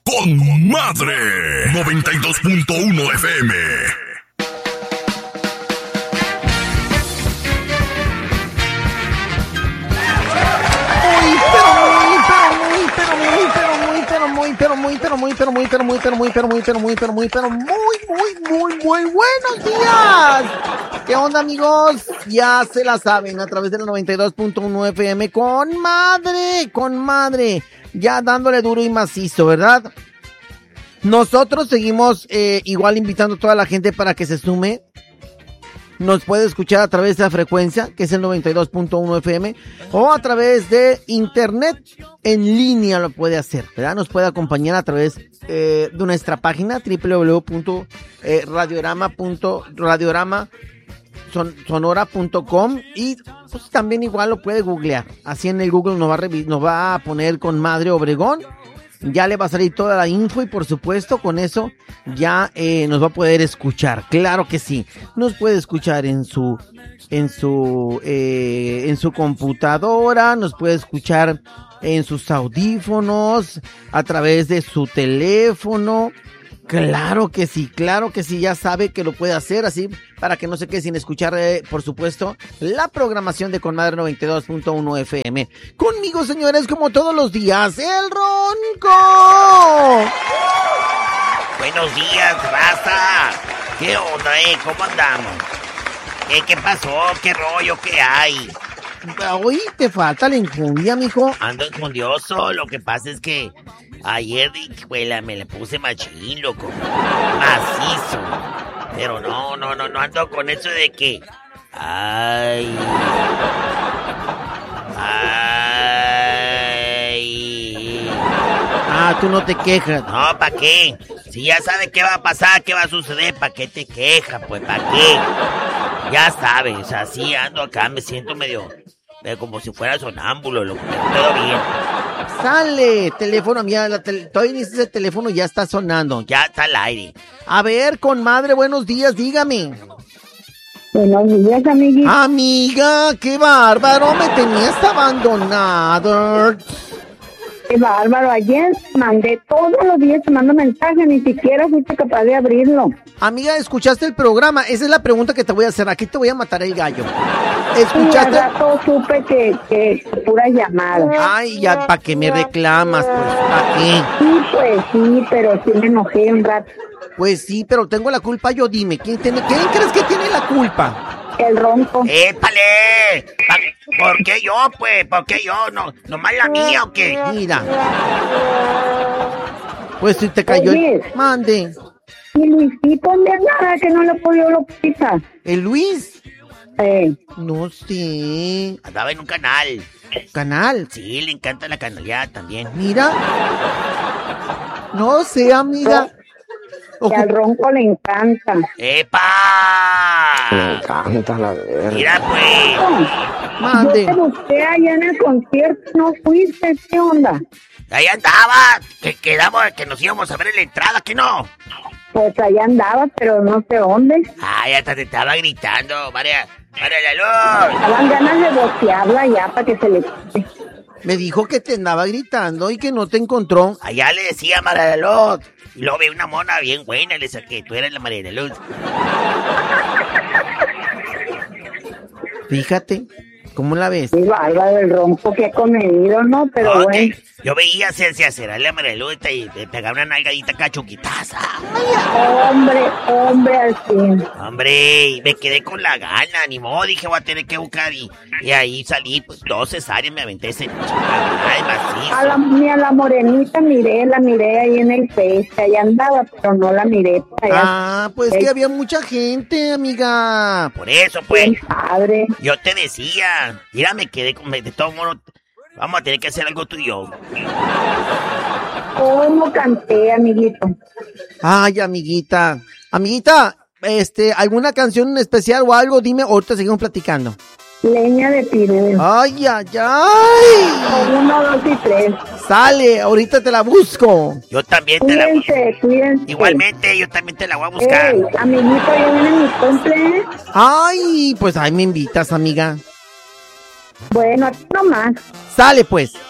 con Madre 92.1 FM. Muy buenos días. ¿Qué onda, amigos? Ya se la saben, a través de la 92.1 FM con madre, ya dándole duro y macizo, ¿verdad? Nosotros seguimos igual invitando a toda la gente para que se sume. Nos puede escuchar a través de la frecuencia, que es el 92.1 FM, o a través de internet, en línea lo puede hacer, ¿verdad? Nos puede acompañar a través de nuestra página, www.radiorama.sonora.com, y pues también igual lo puede googlear. Así en el Google nos va a poner con Madre Obregón. Ya le va a salir toda la info y por supuesto con eso ya nos va a poder escuchar. Claro que sí, nos puede escuchar en su computadora, nos puede escuchar en sus audífonos, a través de su teléfono. Claro que sí, ya sabe que lo puede hacer así para que no se quede sin escuchar, por supuesto, la programación de Conmadre 92.1 FM. Conmigo, señores, como todos los días, el Ronco. Buenos días, raza. ¿Qué onda, ¿Cómo andamos? ¿Qué pasó? ¿Qué rollo? ¿Qué hay? Hoy te falta la enjundia, mijo. Ando enjundioso, lo que pasa es que ayer, me le puse machín, loco. Macizo. Pero no ando con eso de que... Ay. Ah, tú no te quejas. No, ¿para qué? Si ya sabe qué va a pasar, qué va a suceder, ¿para qué te quejas? Pues, ¿para qué? Ya sabes, así ando acá, me siento medio como si fuera sonámbulo, loco. Todo bien. Sale, teléfono, mira, todavía ni ese teléfono ya está sonando. Ya está al aire. A ver, Conmadre, buenos días, dígame. Buenos días, amiguita. Amiga, qué bárbaro, me tenías abandonado. Qué bárbaro, ayer mandé, todos los días te mando mensaje, ni siquiera fuiste capaz de abrirlo. Amiga, ¿escuchaste el programa? Esa es la pregunta que te voy a hacer, aquí te voy a matar el gallo. ¿Escuchaste? Y al rato supe que pura llamada. Ay, ya, ¿para qué me reclamas? Pues, ¿para qué? Sí, pues sí, pero sí me enojé un rato. Pues sí, pero tengo la culpa yo, dime, ¿quién crees que tiene la culpa? El Ronco. ¡Épale! ¿Por qué yo, pues? ¿Por qué yo? ¿Nomás la mía o qué? Mira. Pues si te cayó el... Mande. ¿Y Luisito dónde andaba que no le podía localizar? ¿El Luis? No sé. Andaba en un canal. ¿Canal? Sí, le encanta la canalidad también. Mira. No sé, amiga. Que al Ronco le encanta. ¡Epa! Me encanta la verga. Mira, pues. Mande. Yo te busqué allá en el concierto, no fuiste, ¿qué onda? Ahí andaba, que quedamos, que nos íbamos a ver en la entrada, ¿que no? Pues allá andaba, pero no sé dónde. Ay, hasta te estaba gritando, María la Luz. Daban ganas de bocearla ya para que se le quite. Me dijo que te andaba gritando y que no te encontró. Allá le decía María la Luz. Y luego vi una mona bien buena, le saqué, tú eres la María de la Luz. Fíjate, ¿cómo la ves? Sí, bárbaro el Ronco, que comedido, ¿no? Pero no, bueno. Yo veía hacer la María de la Luz y le pegaba una nalgadita cachuquitaza. Hombre, al fin. Hombre, y me quedé con la gana, ni modo, dije voy a tener que buscar y ahí salí, pues 2 cesáreas me aventé ese ay, macizo. Ni a la morenita la miré ahí en el Face, ahí andaba, pero no la miré para allá. Ah, pues que había mucha gente, amiga. Por eso, pues. Bien padre. Yo te decía, mira, me quedé con, de todo modo, vamos a tener que hacer algo tú y yo. ¿Cómo canté, amiguito? Ay, amiguita. Amiguita, ¿alguna canción en especial o algo? Dime, ahorita seguimos platicando. Leña de Pireo. Ay, ay, ay. 1, 2 y 3. Sale, ahorita te la busco. Yo también te la voy a buscar. Cuídense. Igualmente, yo también te la voy a buscar. Ey, amiguito, ya viene mi cumple. Ay, pues ahí me invitas, amiga. Bueno, aquí nomás. Sale, pues.